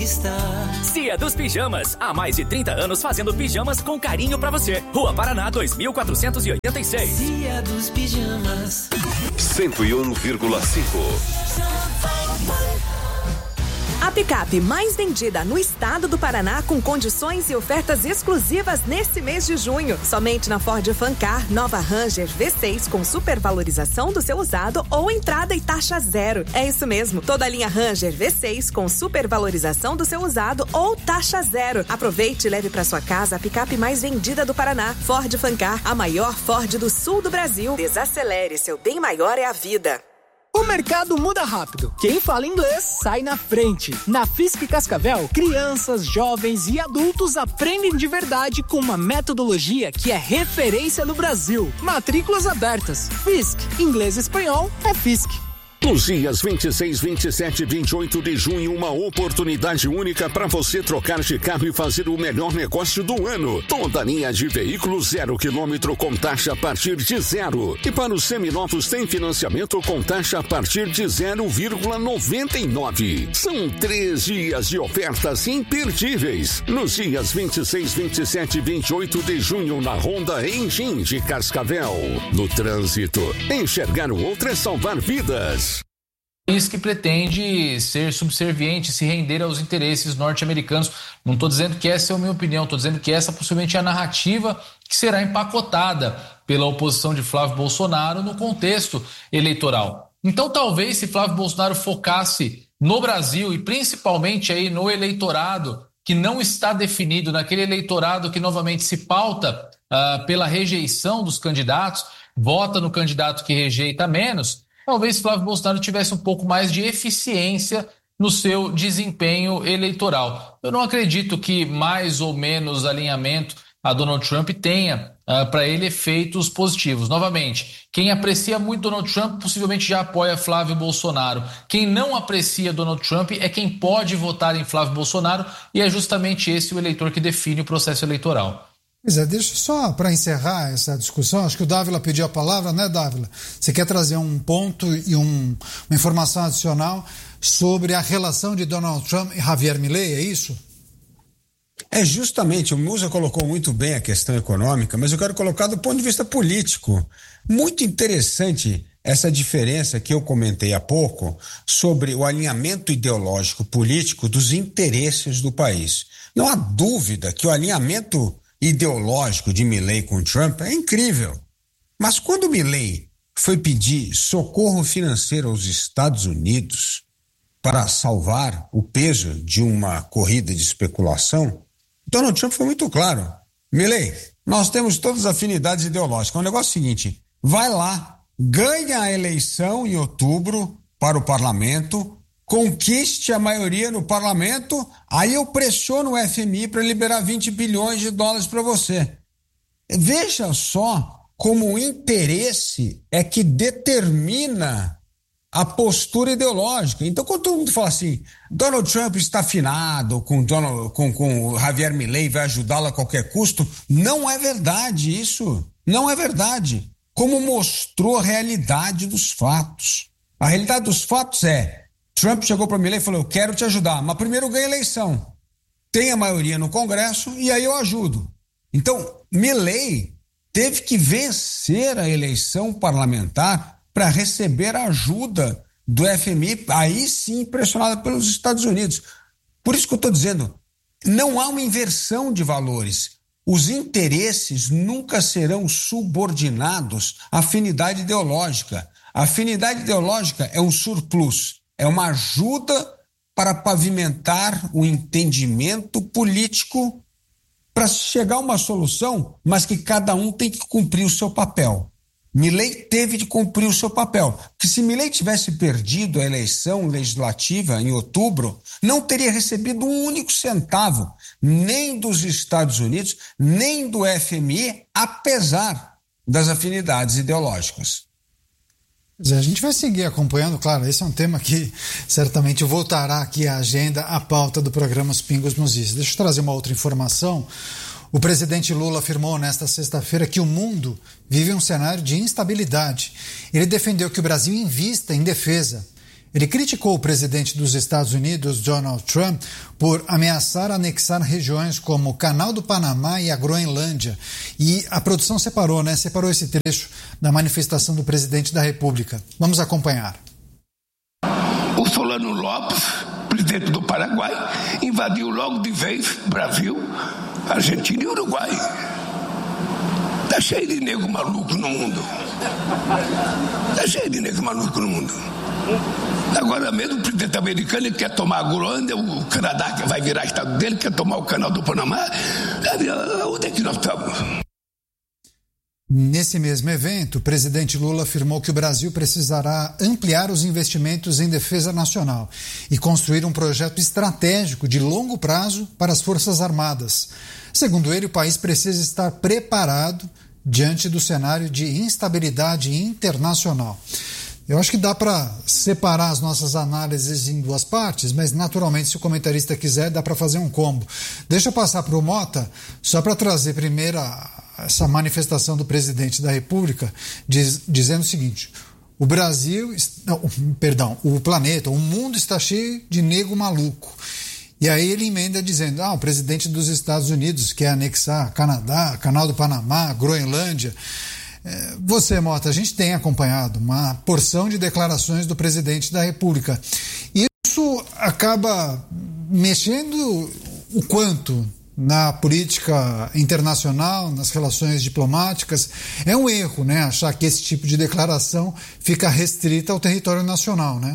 está. Cia dos Pijamas, há mais de 30 anos fazendo pijamas com carinho pra você. Rua Paraná 2486. Cia dos Pijamas. 101,5. A picape mais vendida no estado do Paraná, com condições e ofertas exclusivas nesse mês de junho. Somente na Ford Fancar, nova Ranger V6 com supervalorização do seu usado ou entrada e taxa zero. É isso mesmo, toda a linha Ranger V6 com supervalorização do seu usado ou taxa zero. Aproveite e leve para sua casa a picape mais vendida do Paraná. Ford Fancar, a maior Ford do sul do Brasil. Desacelere, seu bem maior é a vida. O mercado muda rápido. Quem fala inglês sai na frente. Na Fisk Cascavel, crianças, jovens e adultos aprendem de verdade com uma metodologia que é referência no Brasil. Matrículas abertas. Fisk, inglês e espanhol é Fisk. Nos dias 26, 27 e 28 de junho, uma oportunidade única para você trocar de carro e fazer o melhor negócio do ano. Toda a linha de veículos 0 km com taxa a partir de zero. E para os seminovos tem financiamento com taxa a partir de 0,99. São 3 dias de ofertas imperdíveis. Nos dias 26, 27 e 28 de junho, na Honda Engine de Cascavel. No trânsito, enxergar o outro é salvar vidas. País que pretende ser subserviente, se render aos interesses norte-americanos. Não estou dizendo que essa é a minha opinião, estou dizendo que essa possivelmente é a narrativa que será empacotada pela oposição de Flávio Bolsonaro no contexto eleitoral. Então, talvez, se Flávio Bolsonaro focasse no Brasil e principalmente aí no eleitorado que não está definido, naquele eleitorado que novamente se pauta pela rejeição dos candidatos, vota no candidato que rejeita menos, talvez Flávio Bolsonaro tivesse um pouco mais de eficiência no seu desempenho eleitoral. Eu não acredito que mais ou menos alinhamento a Donald Trump tenha para ele efeitos positivos. Novamente, quem aprecia muito Donald Trump possivelmente já apoia Flávio Bolsonaro. Quem não aprecia Donald Trump é quem pode votar em Flávio Bolsonaro e é justamente esse o eleitor que define o processo eleitoral. Pois é, deixa só para encerrar essa discussão, acho que o Dávila pediu a palavra, né, Dávila? Você quer trazer um ponto e uma informação adicional sobre a relação de Donald Trump e Javier Milei, é isso? É justamente, o Musa colocou muito bem a questão econômica, mas eu quero colocar do ponto de vista político. Muito interessante essa diferença que eu comentei há pouco sobre o alinhamento ideológico político dos interesses do país. Não há dúvida que o alinhamento ideológico de Milei com Trump é incrível. Mas quando Milei foi pedir socorro financeiro aos Estados Unidos para salvar o peso de uma corrida de especulação, Donald Trump foi muito claro. Milei, nós temos todas as afinidades ideológicas. O negócio é o seguinte, vai lá, ganha a eleição em outubro para o parlamento, conquiste a maioria no parlamento, aí eu pressiono o FMI para liberar 20 bilhões de dólares para você. Veja só como o interesse é que determina a postura ideológica. Então, quando todo mundo fala assim, Donald Trump está afinado com o Javier Milei, vai ajudá-lo a qualquer custo, não é verdade isso. Não é verdade. Como mostrou a realidade dos fatos. A realidade dos fatos é, Trump chegou para Milei e falou, eu quero te ajudar, mas primeiro ganha a eleição. Tem a maioria no Congresso e aí eu ajudo. Então, Milei teve que vencer a eleição parlamentar para receber a ajuda do FMI, aí sim pressionada pelos Estados Unidos. Por isso que eu estou dizendo, não há uma inversão de valores. Os interesses nunca serão subordinados à afinidade ideológica. A afinidade ideológica é um surplus. É uma ajuda para pavimentar o entendimento político para chegar a uma solução, mas que cada um tem que cumprir o seu papel. Milei teve de cumprir o seu papel, porque se Milei tivesse perdido a eleição legislativa em outubro, não teria recebido um único centavo, nem dos Estados Unidos, nem do FMI, apesar das afinidades ideológicas. A gente vai seguir acompanhando, claro, esse é um tema que certamente voltará aqui à agenda, à pauta do programa Os Pingos nos Is. Deixa eu trazer uma outra informação. O presidente Lula afirmou nesta sexta-feira que o mundo vive um cenário de instabilidade. Ele defendeu que o Brasil invista em defesa. Ele criticou o presidente dos Estados Unidos, Donald Trump, por ameaçar anexar regiões como o Canal do Panamá e a Groenlândia. E a produção separou esse trecho da manifestação do presidente da República. Vamos acompanhar. O Solano Lopes, presidente do Paraguai, invadiu logo de vez Brasil, Argentina e Uruguai. Tá cheio de nego maluco no mundo. Agora mesmo o presidente americano ele quer tomar a Groenlândia, o Canadá que vai virar estado dele, quer tomar o Canal do Panamá. Onde é que nós estamos? Nesse mesmo evento, o presidente Lula afirmou que o Brasil precisará ampliar os investimentos em defesa nacional e construir um projeto estratégico de longo prazo para as Forças Armadas. Segundo ele, o país precisa estar preparado diante do cenário de instabilidade internacional. Eu acho que dá para separar as nossas análises em duas partes, mas naturalmente, se o comentarista quiser, dá para fazer um combo. Deixa eu passar para o Mota, só para trazer primeiro essa manifestação do presidente da República, dizendo o seguinte: o planeta, o mundo está cheio de nego maluco. E aí ele emenda dizendo, o presidente dos Estados Unidos quer anexar Canadá, Canal do Panamá, Groenlândia. Você, Mota, a gente tem acompanhado uma porção de declarações do presidente da República. Isso acaba mexendo o quanto na política internacional, nas relações diplomáticas. É um erro, né, achar que esse tipo de declaração fica restrita ao território nacional, né?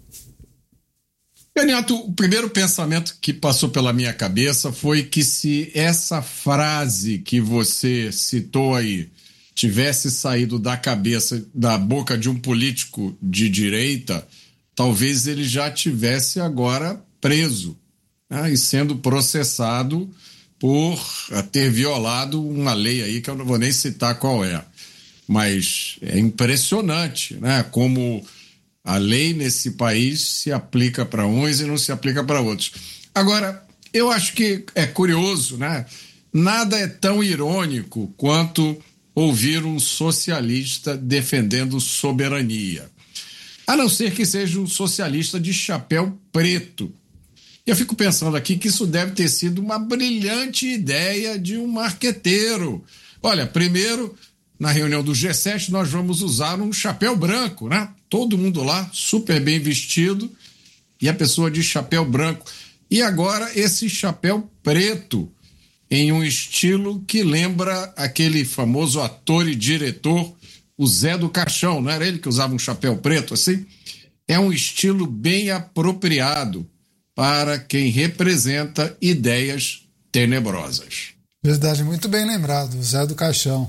Neto, o primeiro pensamento que passou pela minha cabeça foi que se essa frase que você citou aí tivesse saído da boca de um político de direita, talvez ele já tivesse agora preso, né, e sendo processado por ter violado uma lei aí que eu não vou nem citar qual é. Mas é impressionante, né, como a lei nesse país se aplica para uns e não se aplica para outros. Agora, eu acho que é curioso, né? Nada é tão irônico quanto ouvir um socialista defendendo soberania. A não ser que seja um socialista de chapéu preto. Eu fico pensando aqui que isso deve ter sido uma brilhante ideia de um marqueteiro. Olha, primeiro, na reunião do G7, nós vamos usar um chapéu branco, né? Todo mundo lá, super bem vestido, e a pessoa de chapéu branco. E agora esse chapéu preto, em um estilo que lembra aquele famoso ator e diretor, o Zé do Caixão, não era ele que usava um chapéu preto assim? É um estilo bem apropriado para quem representa ideias tenebrosas. Verdade, muito bem lembrado, o Zé do Caixão.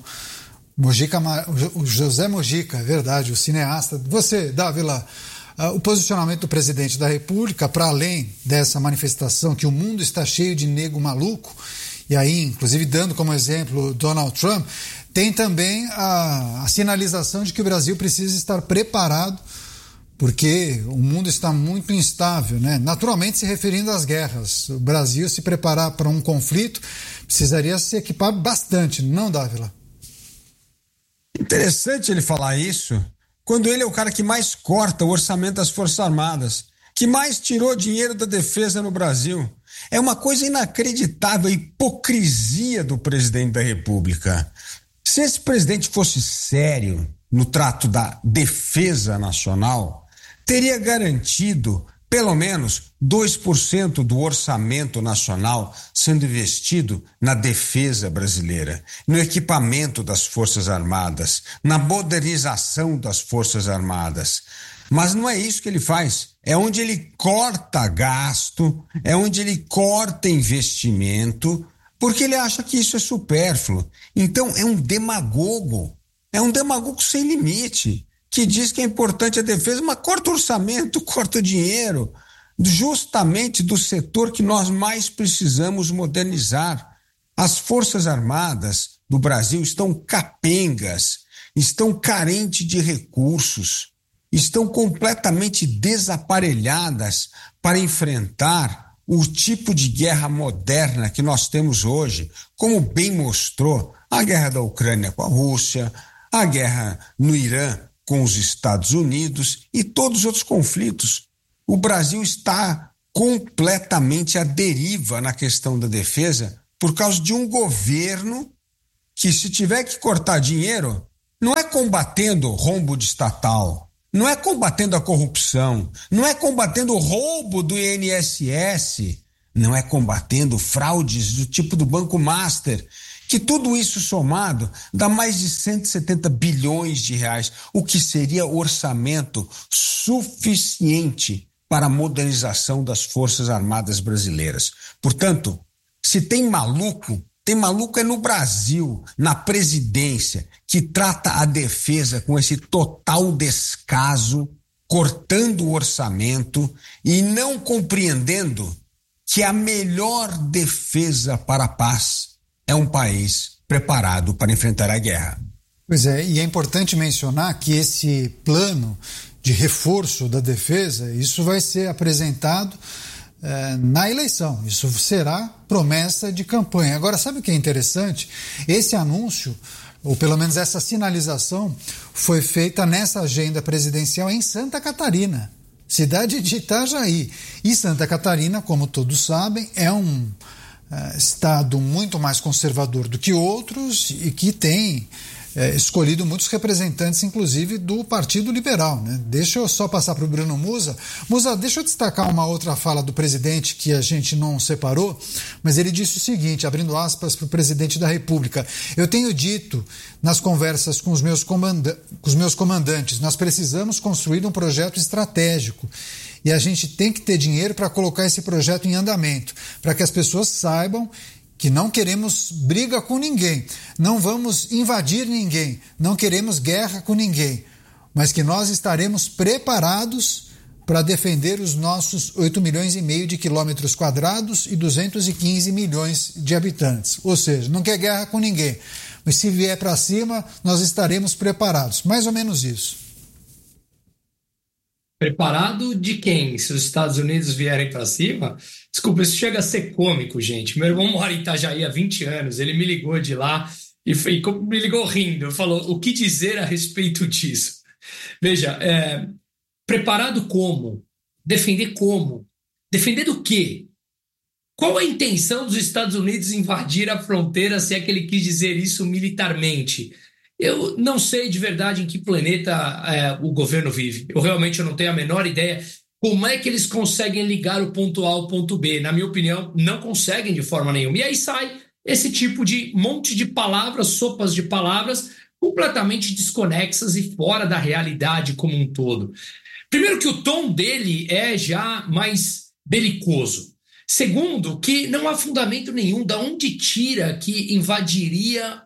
O José Mojica, é verdade, o cineasta. Você, Dávila, o posicionamento do presidente da República, para além dessa manifestação que o mundo está cheio de nego maluco, e aí, inclusive, dando como exemplo Donald Trump, tem também a sinalização de que o Brasil precisa estar preparado, porque o mundo está muito instável, né? Naturalmente, se referindo às guerras. O Brasil, se preparar para um conflito, precisaria se equipar bastante, não, Dávila? Interessante ele falar isso, quando ele é o cara que mais corta o orçamento das Forças Armadas, que mais tirou dinheiro da defesa no Brasil. É uma coisa inacreditável a hipocrisia do presidente da República. Se esse presidente fosse sério no trato da defesa nacional, teria garantido pelo menos 2% do orçamento nacional sendo investido na defesa brasileira, no equipamento das Forças Armadas, na modernização das Forças Armadas. Mas não é isso que ele faz. É onde ele corta gasto, é onde ele corta investimento, porque ele acha que isso é supérfluo. Então é um demagogo sem limite, que diz que é importante a defesa, mas corta orçamento, corta dinheiro, justamente do setor que nós mais precisamos modernizar. As Forças Armadas do Brasil estão capengas, estão carentes de recursos, estão completamente desaparelhadas para enfrentar o tipo de guerra moderna que nós temos hoje, como bem mostrou a guerra da Ucrânia com a Rússia, a guerra no Irã com os Estados Unidos e todos os outros conflitos. O Brasil está completamente à deriva na questão da defesa por causa de um governo que, se tiver que cortar dinheiro, não é combatendo rombo de estatal, não é combatendo a corrupção, não é combatendo o roubo do INSS, não é combatendo fraudes do tipo do Banco Master, que tudo isso somado dá mais de 170 bilhões de reais, o que seria orçamento suficiente para a modernização das Forças Armadas brasileiras. Portanto, se tem maluco é no Brasil, na presidência, que trata a defesa com esse total descaso, cortando o orçamento e não compreendendo que a melhor defesa para a paz é um país preparado para enfrentar a guerra. Pois é, e é importante mencionar que esse plano de reforço da defesa, isso vai ser apresentado na eleição. Isso será promessa de campanha. Agora, sabe o que é interessante? Esse anúncio, ou pelo menos essa sinalização, foi feita nessa agenda presidencial em Santa Catarina, cidade de Itajaí. E Santa Catarina, como todos sabem, é um estado muito mais conservador do que outros e que tem escolhido muitos representantes, inclusive, do Partido Liberal, né? Deixa eu só passar para o Bruno Musa. Musa, deixa eu destacar uma outra fala do presidente que a gente não separou, mas ele disse o seguinte, abrindo aspas para o presidente da República: eu tenho dito nas conversas com os meus comandantes, nós precisamos construir um projeto estratégico e a gente tem que ter dinheiro para colocar esse projeto em andamento, para que as pessoas saibam que não queremos briga com ninguém, não vamos invadir ninguém, não queremos guerra com ninguém, mas que nós estaremos preparados para defender os nossos 8,5 milhões de quilômetros quadrados e 215 milhões de habitantes. Ou seja, não quer guerra com ninguém, mas se vier para cima, nós estaremos preparados. Mais ou menos isso. Preparado de quem? Se os Estados Unidos vierem para cima? Desculpa, isso chega a ser cômico, gente. Meu irmão mora em Itajaí há 20 anos, ele me ligou de lá e me ligou rindo. Falou, o que dizer a respeito disso? Veja, preparado como? Defender como? Defender do quê? Qual a intenção dos Estados Unidos invadir a fronteira, se é que ele quis dizer isso militarmente? Eu não sei de verdade em que planeta o governo vive. Eu realmente não tenho a menor ideia como é que eles conseguem ligar o ponto A ao ponto B. Na minha opinião, não conseguem de forma nenhuma. E aí sai esse tipo de monte de palavras, sopas de palavras, completamente desconexas e fora da realidade como um todo. Primeiro que o tom dele é já mais belicoso. Segundo, que não há fundamento nenhum de onde tira que invadiria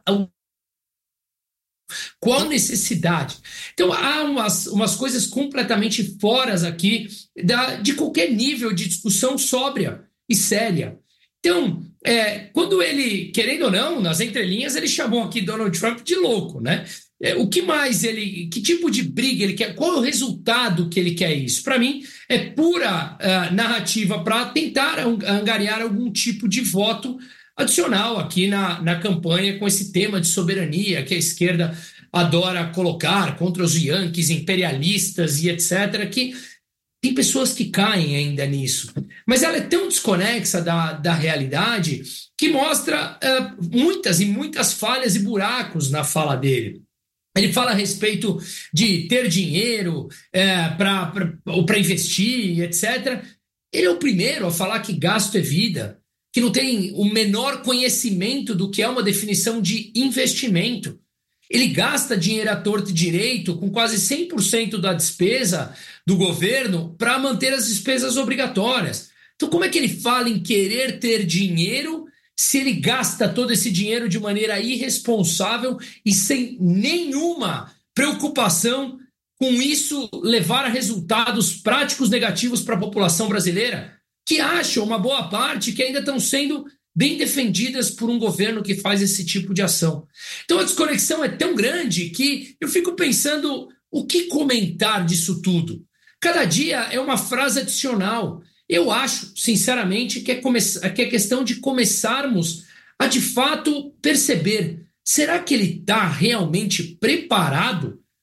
qual necessidade? Então, há umas coisas completamente fora aqui de qualquer nível de discussão sóbria e séria. Então, quando ele, querendo ou não, nas entrelinhas, ele chamou aqui Donald Trump de louco, né? O que mais que tipo de briga ele quer? Qual é o resultado que ele quer isso? Para mim, é pura narrativa para tentar angariar algum tipo de voto adicional aqui na campanha com esse tema de soberania que a esquerda adora colocar contra os Yankees imperialistas e etc., que tem pessoas que caem ainda nisso. Mas ela é tão desconexa da realidade que mostra muitas e muitas falhas e buracos na fala dele. Ele fala a respeito de ter dinheiro para investir, etc. Ele é o primeiro a falar que gasto é vida, que não tem o menor conhecimento do que é uma definição de investimento. Ele gasta dinheiro à torto e direito, com quase 100% da despesa do governo, para manter as despesas obrigatórias. Então, como é que ele fala em querer ter dinheiro se ele gasta todo esse dinheiro de maneira irresponsável e sem nenhuma preocupação com isso levar a resultados práticos negativos para a população brasileira, que acham, uma boa parte, que ainda estão sendo bem defendidas por um governo que faz esse tipo de ação. Então a desconexão é tão grande que eu fico pensando o que comentar disso tudo. Cada dia é uma frase adicional. Eu acho, sinceramente, que é questão de começarmos a, de fato, perceber, será que ele está realmente preparado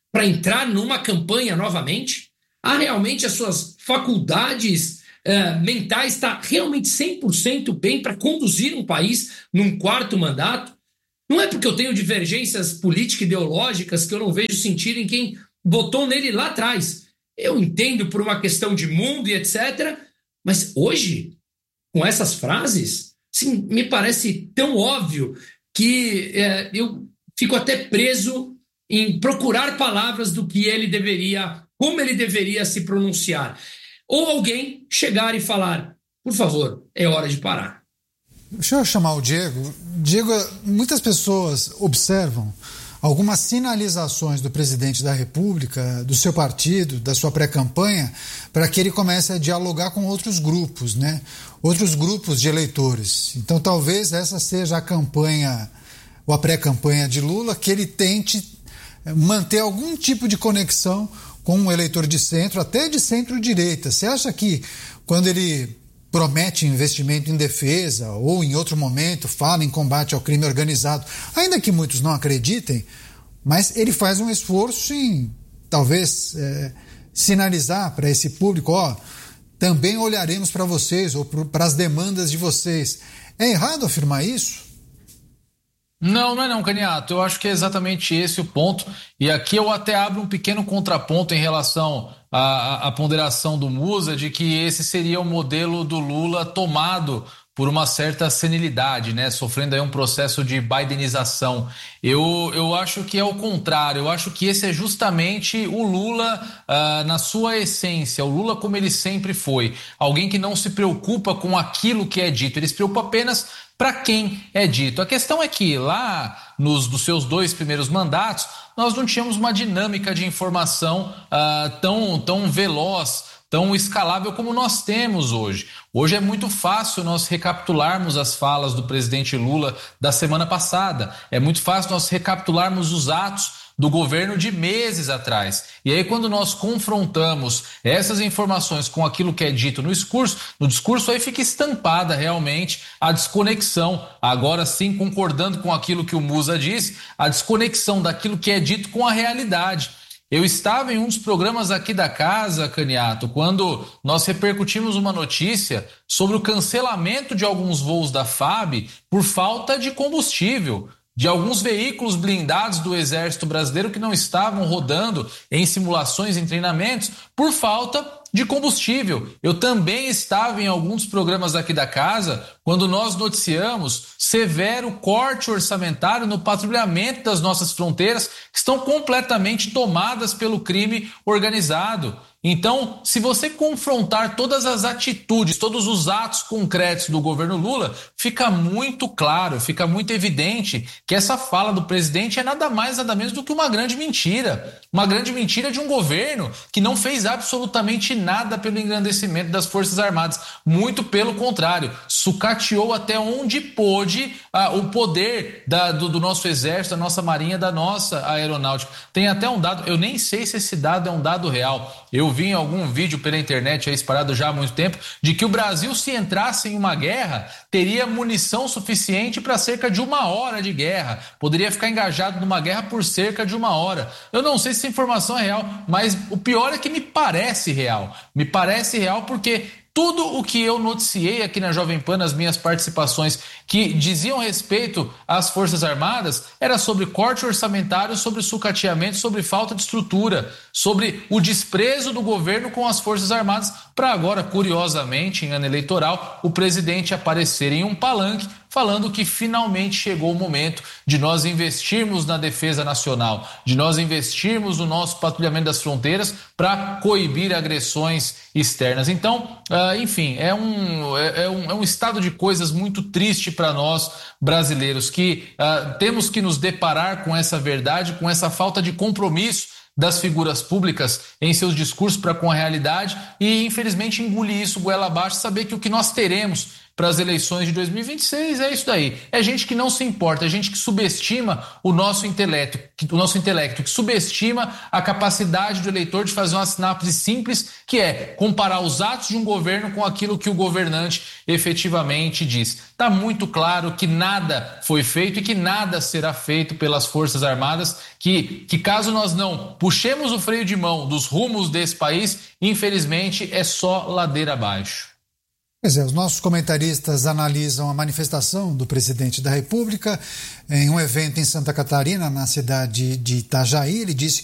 para entrar numa campanha novamente? Realmente as suas faculdades mentais estão realmente 100% bem para conduzir um país num 4º mandato? Não é porque eu tenho divergências político-ideológicas que eu não vejo sentido em quem votou nele lá atrás. Eu entendo por uma questão de mundo e etc., mas hoje, com essas frases, sim, me parece tão óbvio que eu fico até preso em procurar palavras do que ele deveria, como ele deveria se pronunciar. Ou alguém chegar e falar, por favor, é hora de parar. Deixa eu chamar o Diego. Diego, muitas pessoas observam algumas sinalizações do presidente da República, do seu partido, da sua pré-campanha, para que ele comece a dialogar com outros grupos, né? Outros grupos de eleitores. Então talvez essa seja a campanha, ou a pré-campanha de Lula, que ele tente manter algum tipo de conexão com um eleitor de centro, até de centro-direita. Você acha que quando ele promete investimento em defesa ou em outro momento fala em combate ao crime organizado, ainda que muitos não acreditem, mas ele faz um esforço em talvez sinalizar para esse público, também olharemos para vocês ou para as demandas de vocês. É errado afirmar isso? Não, não é não, Caniato. Eu acho que é exatamente esse o ponto. E aqui eu até abro um pequeno contraponto em relação à ponderação do Musa de que esse seria o modelo do Lula tomado por uma certa senilidade, né? Sofrendo aí um processo de bidenização. Eu acho que é o contrário. Eu acho que esse é justamente o Lula na sua essência, o Lula como ele sempre foi. Alguém que não se preocupa com aquilo que é dito, ele se preocupa apenas para quem é dito. A questão é que lá nos seus 2 primeiros mandatos nós não tínhamos uma dinâmica de informação tão veloz, tão escalável como nós temos hoje. Hoje é muito fácil nós recapitularmos as falas do presidente Lula da semana passada. É muito fácil nós recapitularmos os atos do governo de meses atrás. E aí quando nós confrontamos essas informações com aquilo que é dito no discurso aí fica estampada realmente a desconexão. Agora sim, concordando com aquilo que o Musa disse, a desconexão daquilo que é dito com a realidade. Eu estava em um dos programas aqui da casa, Caniato, quando nós repercutimos uma notícia sobre o cancelamento de alguns voos da FAB por falta de combustível, de alguns veículos blindados do Exército Brasileiro que não estavam rodando em simulações, em treinamentos, por falta de combustível. Eu também estava em alguns programas aqui da casa quando nós noticiamos severo corte orçamentário no patrulhamento das nossas fronteiras, que estão completamente tomadas pelo crime organizado. Então, se você confrontar todas as atitudes, todos os atos concretos do governo Lula, fica muito claro, fica muito evidente que essa fala do presidente é nada mais, nada menos do que uma grande mentira. Uma grande mentira de um governo que não fez absolutamente nada pelo engrandecimento das Forças Armadas. Muito pelo contrário, sucateou até onde pôde o poder do nosso Exército, da nossa Marinha, da nossa Aeronáutica. Tem até um dado, eu nem sei se esse dado é um dado real. Eu vi em algum vídeo pela internet aí espalhado já há muito tempo, de que o Brasil, se entrasse em uma guerra, teria munição suficiente para cerca de 1 hora de guerra. Poderia ficar engajado numa guerra por cerca de 1 hora. Eu não sei se essa informação é real, mas o pior é que me parece real. Me parece real porque tudo o que eu noticiei aqui na Jovem Pan, nas minhas participações, que diziam respeito às Forças Armadas, era sobre corte orçamentário, sobre sucateamento, sobre falta de estrutura, sobre o desprezo do governo com as Forças Armadas, para agora, curiosamente, em ano eleitoral, o presidente aparecer em um palanque falando que finalmente chegou o momento de nós investirmos na defesa nacional, de nós investirmos no nosso patrulhamento das fronteiras para coibir agressões externas. Então, enfim, é um estado de coisas muito triste para nós brasileiros, que temos que nos deparar com essa verdade, com essa falta de compromisso das figuras públicas em seus discursos para com a realidade e, infelizmente, engolir isso goela abaixo, saber que o que nós teremos para as eleições de 2026, é isso daí. É gente que não se importa, é gente que subestima o nosso intelecto, que subestima a capacidade do eleitor de fazer uma sinapse simples, que é comparar os atos de um governo com aquilo que o governante efetivamente diz. Está muito claro que nada foi feito e que nada será feito pelas Forças Armadas, que caso nós não puxemos o freio de mão dos rumos desse país, infelizmente é só ladeira abaixo. Pois é, os nossos comentaristas analisam a manifestação do presidente da República em um evento em Santa Catarina, na cidade de Itajaí. Ele disse